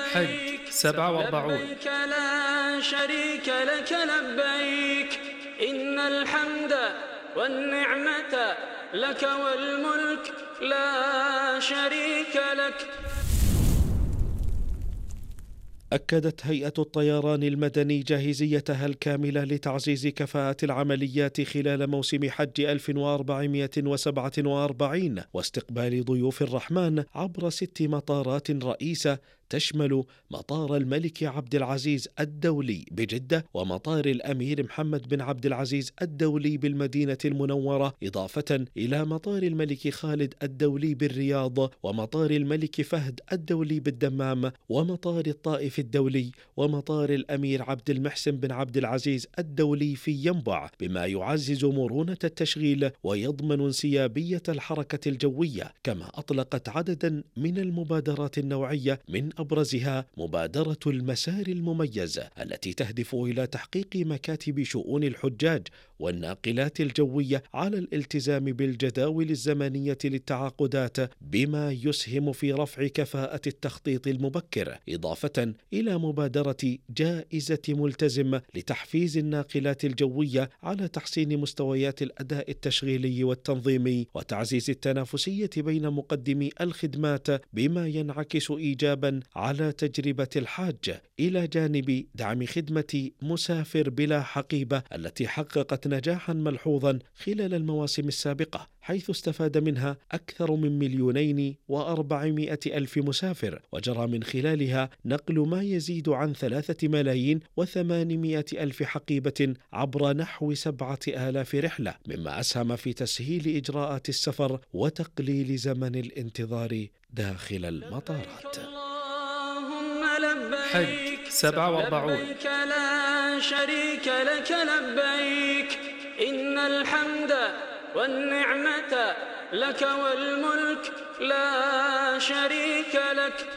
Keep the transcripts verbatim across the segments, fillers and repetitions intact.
حج سبعة وأربعون. لبيك لا شريك لك لبيك إن الحمد والنعمة لك والملك لا شريك لك. أكدت هيئة الطيران المدني جاهزيتها الكاملة لتعزيز كفاءة العمليات خلال موسم حج ألف وأربعمائة وسبعة وأربعين واستقبال ضيوف الرحمن عبر ست مطارات رئيسة تشمل مطار الملك عبد العزيز الدولي بجدة، ومطار الأمير محمد بن عبد العزيز الدولي بالمدينة المنورة، إضافة إلى مطار الملك خالد الدولي بالرياض، ومطار الملك فهد الدولي بالدمام، ومطار الطائف الدولي، ومطار الأمير عبد المحسن بن عبد العزيز الدولي في ينبع، بما يعزز مرونة التشغيل ويضمن انسيابية الحركة الجوية. كما أطلقت عددا من المبادرات النوعية، من أبرزها مبادرة المسار المميز التي تهدف إلى تحقيق مكاتب شؤون الحجاج والناقلات الجوية على الالتزام بالجداول الزمنية للتعاقدات، بما يسهم في رفع كفاءة التخطيط المبكر، إضافة إلى مبادرة جائزة ملتزم لتحفيز الناقلات الجوية على تحسين مستويات الأداء التشغيلي والتنظيمي وتعزيز التنافسية بين مقدمي الخدمات، بما ينعكس إيجابا على تجربة الحاج، إلى جانب دعم خدمة مسافر بلا حقيبة التي حققت نجاحا ملحوظا خلال المواسم السابقة، حيث استفاد منها أكثر من مليونين وأربعمائة ألف مسافر، وجرى من خلالها نقل ما يزيد عن ثلاثة ملايين وثمانمائة ألف حقيبة عبر نحو سبعة آلاف رحلة، مما أسهم في تسهيل إجراءات السفر وتقليل زمن الانتظار داخل المطارات. حج سبعة وأربعون. لبيك لا شريك لك لبيك إن الحمد والنعمة لك والملك لا شريك لك.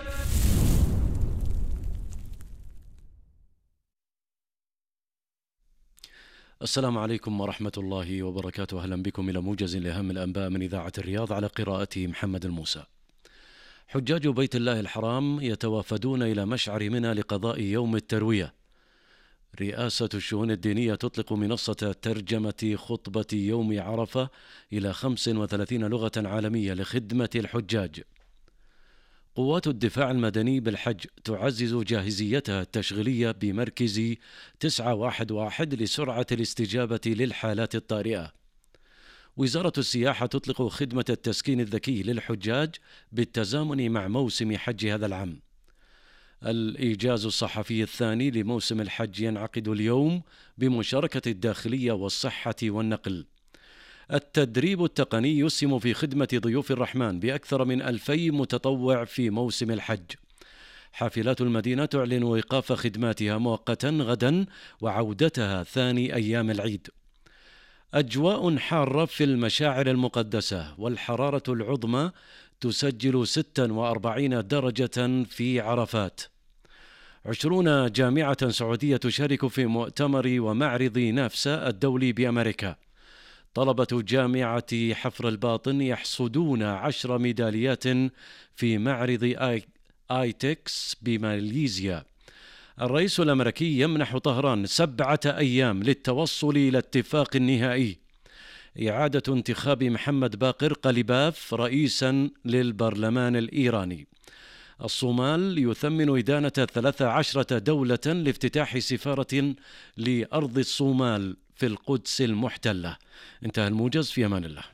السلام عليكم ورحمة الله وبركاته. أهلا بكم إلى موجز لأهم الأنباء من إذاعة الرياض على قراءة محمد الموسى. حجاج بيت الله الحرام يتوافدون إلى مشعر منى لقضاء يوم التروية. رئاسة الشؤون الدينية تطلق منصة ترجمة خطبة يوم عرفة إلى خمس وثلاثين لغة عالمية لخدمة الحجاج. قوات الدفاع المدني بالحج تعزز جاهزيتها التشغيلية بمركز تسعة واحد واحد لسرعة الاستجابة للحالات الطارئة. وزارة السياحة تطلق خدمة التسكين الذكي للحجاج بالتزامن مع موسم حج هذا العام. الإيجاز الصحفي الثاني لموسم الحج ينعقد اليوم بمشاركة الداخلية والصحة والنقل. التدريب التقني يسهم في خدمة ضيوف الرحمن بأكثر من ألفي متطوع في موسم الحج. حافلات المدينة تعلن إيقاف خدماتها مؤقتا غدا وعودتها ثاني أيام العيد. أجواء حارة في المشاعر المقدسة، والحرارة العظمى تسجل ستة وأربعين درجة في عرفات. عشرون جامعة سعودية تشارك في مؤتمر ومعرض نافسا الدولي بأمريكا. طلبة جامعة حفر الباطن يحصدون عشر ميداليات في معرض آي... آيتكس بماليزيا. الرئيس الأمريكي يمنح طهران سبعة أيام للتوصل إلى اتفاق نهائي. إعادة انتخاب محمد باقر قليباف رئيسا للبرلمان الإيراني. الصومال يثمن إدانة ثلاث عشرة دولة لافتتاح سفارة لأرض الصومال في القدس المحتلة. انتهى الموجز، في أمان الله.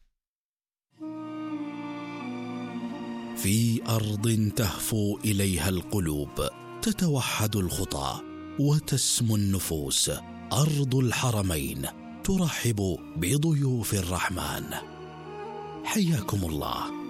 في أرض تهفو إليها القلوب، تتوحد الخطى وتسمو النفوس، أرض الحرمين ترحب بضيوف الرحمن. حياكم الله